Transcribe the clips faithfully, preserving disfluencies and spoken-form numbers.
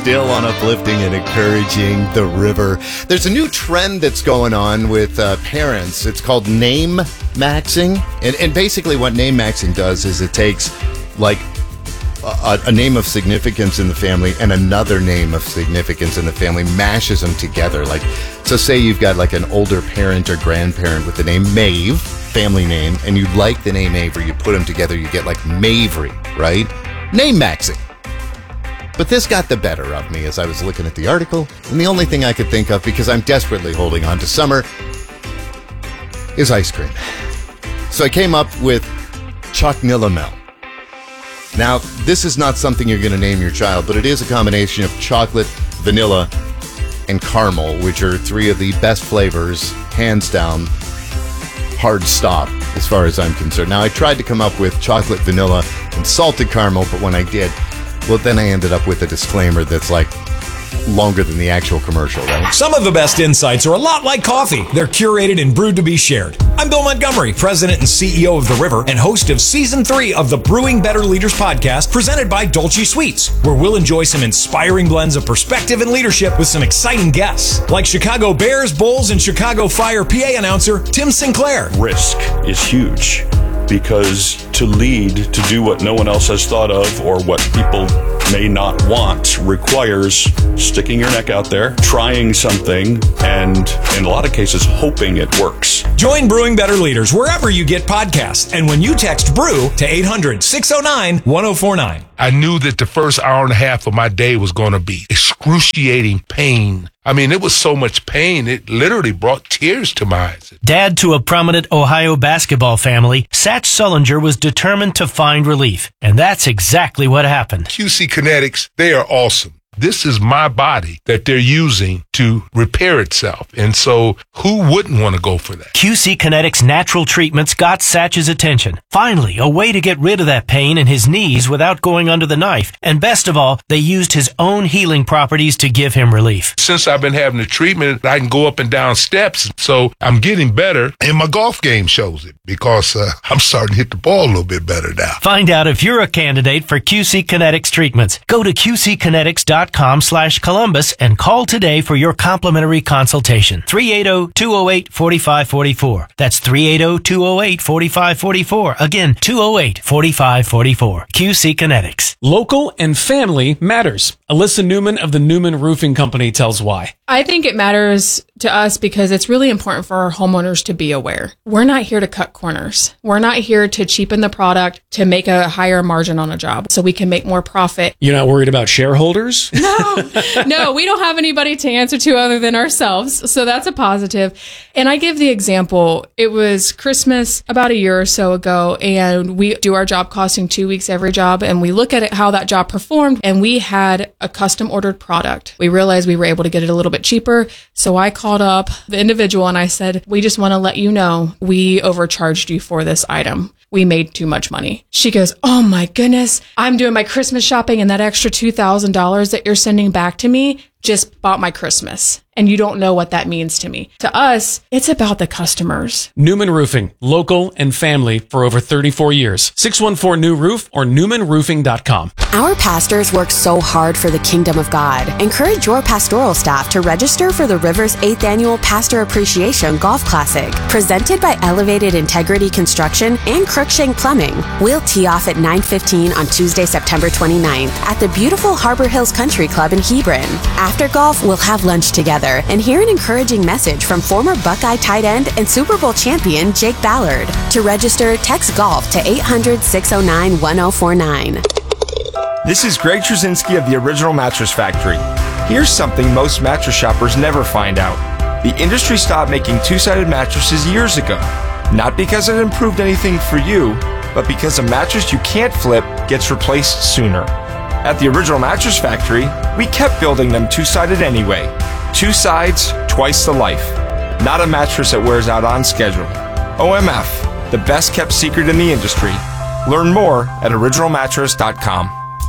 still on Uplifting and Encouraging the River. There's a new trend that's going on with uh, parents. It's called name maxing. And, and basically what name maxing does is it takes like a, a name of significance in the family and another name of significance in the family, mashes them together. Like, so say you've got like an older parent or grandparent with the name Maeve, family name, and you like the name Avery, you put them together, you get like Mavery, right? Name maxing. But this got the better of me as I was looking at the article, and the only thing I could think of, because I'm desperately holding on to summer, is ice cream. So I came up with Choc-Nilla-Mel. Now, this is not something you're going to name your child, but it is a combination of chocolate, vanilla, and caramel, which are three of the best flavors, hands down, hard stop, as far as I'm concerned. Now, I tried to come up with chocolate, vanilla, and salted caramel, but when I did, well, then I ended up with a disclaimer that's like longer than the actual commercial, right? Some of the best insights are a lot like coffee. They're curated and brewed to be shared. I'm Bill Montgomery, President and C E O of The River and host of Season three of the Brewing Better Leaders podcast, presented by Dolce Sweets, where we'll enjoy some inspiring blends of perspective and leadership with some exciting guests, like Chicago Bears, Bulls, and Chicago Fire P A announcer Tim Sinclair. Risk is huge, because to lead, to do what no one else has thought of or what people may not want, requires sticking your neck out there, trying something, and in a lot of cases, hoping it works. Join Brewing Better Leaders wherever you get podcasts, and when you text BREW to eight hundred, six oh nine, one oh four nine. I knew that the first hour and a half of my day was going to be excruciating pain. I mean, it was so much pain, it literally brought tears to my eyes. Dad to a prominent Ohio basketball family, Satch Sullinger was determined to find relief. And that's exactly what happened. Q C Kinetics, they are awesome. This is my body that they're using to repair itself. And so who wouldn't want to go for that? Q C Kinetics natural treatments got Satch's attention. Finally, a way to get rid of that pain in his knees without going under the knife. And best of all, they used his own healing properties to give him relief. Since I've been having the treatment, I can go up and down steps. So I'm getting better. And my golf game shows it, because uh, I'm starting to hit the ball a little bit better now. Find out if you're a candidate for Q C Kinetics treatments. Go to Q C kinetics dot com slash Columbus and call today for your complimentary consultation. three eight zero, two zero eight, four five four four. That's three eight zero, two zero eight, four five four four. Again, two zero eight, four five four four. Q C Kinetics. Local and family matters. Alyssa Newman of the Newman Roofing Company tells why. I think it matters to us because it's really important for our homeowners to be aware. We're not here to cut corners. We're not here to cheapen the product to make a higher margin on a job so we can make more profit. You're not worried about shareholders? No, no, we don't have anybody to answer to other than ourselves. So that's a positive. And I give the example. It was Christmas about a year or so ago, and we do our job costing two weeks every job, and we look at it, how that job performed, and we had a custom ordered product. We realized we were able to get it a little bit cheaper. So I called up the individual and I said, we just want to let you know we overcharged you for this item. We made too much money. She goes, oh my goodness, I'm doing my Christmas shopping and that extra two thousand dollars that you're sending back to me just bought my Christmas. And you don't know what that means to me. To us, it's about the customers. Newman Roofing, local and family for over thirty-four years. six one four new roof or newman roofing dot com. Our pastors work so hard for the kingdom of God. Encourage your pastoral staff to register for the River's eighth Annual Pastor Appreciation Golf Classic, presented by Elevated Integrity Construction and Crookshank Plumbing. We'll tee off at nine fifteen on Tuesday, September twenty-ninth at the beautiful Harbor Hills Country Club in Hebron. After golf, we'll have lunch together and hear an encouraging message from former Buckeye tight end and Super Bowl champion Jake Ballard. To register, text GOLF to eight hundred, six oh nine, one oh four nine. This is Greg Trzynski of the Original Mattress Factory. Here's something most mattress shoppers never find out. The industry stopped making two-sided mattresses years ago. Not because it improved anything for you, but because a mattress you can't flip gets replaced sooner. At the Original Mattress Factory, we kept building them two-sided anyway. Two sides, twice the life. Not a mattress that wears out on schedule. O M F, the best kept secret in the industry. Learn more at original mattress dot com.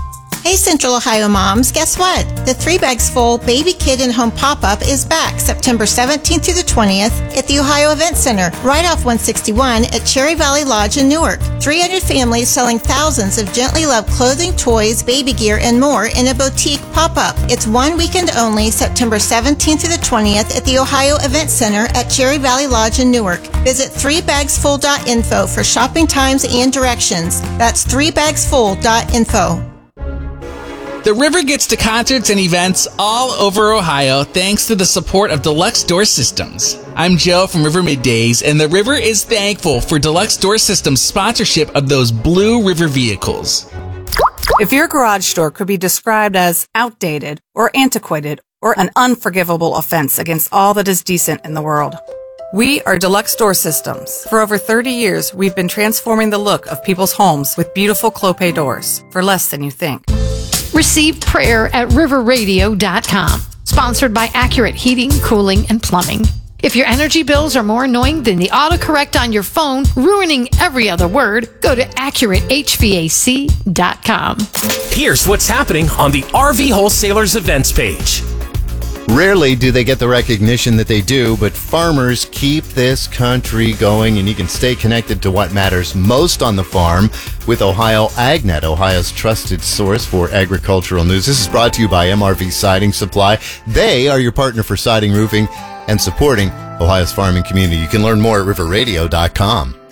Hey Central Ohio moms, guess what? The Three Bags Full Baby Kid and Home Pop-Up is back September seventeenth through the twentieth at the Ohio Event Center, right off one sixty-one at Cherry Valley Lodge in Newark. three hundred families selling thousands of gently loved clothing, toys, baby gear, and more in a boutique pop-up. It's one weekend only, September seventeenth through the twentieth at the Ohio Event Center at Cherry Valley Lodge in Newark. Visit three bags full dot info for shopping times and directions. That's three bags full dot info. The River gets to concerts and events all over Ohio thanks to the support of Deluxe Door Systems. I'm Joe from River Middays, and the River is thankful for Deluxe Door Systems' sponsorship of those blue River vehicles. If your garage door could be described as outdated or antiquated or an unforgivable offense against all that is decent in the world, we are Deluxe Door Systems. For over thirty years, we've been transforming the look of people's homes with beautiful Clopay doors for less than you think. Receive prayer at river radio dot com. Sponsored by Accurate Heating, Cooling, and Plumbing. If your energy bills are more annoying than the autocorrect on your phone, ruining every other word, go to accurate h v a c dot com. Here's what's happening on the R V Wholesalers events page. Rarely do they get the recognition that they do, but farmers keep this country going, and you can stay connected to what matters most on the farm with Ohio AgNet, Ohio's trusted source for agricultural news. This is brought to you by M R V Siding Supply. They are your partner for siding, roofing, and supporting Ohio's farming community. You can learn more at river radio dot com.